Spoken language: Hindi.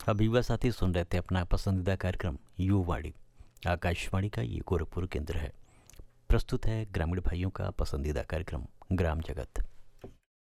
अभी वह साथी सुन रहे थे अपना पसंदीदा कार्यक्रम युवावाणी। आकाशवाणी का ये गोरखपुर केंद्र है। प्रस्तुत है ग्रामीण भाइयों का पसंदीदा कार्यक्रम ग्राम जगत।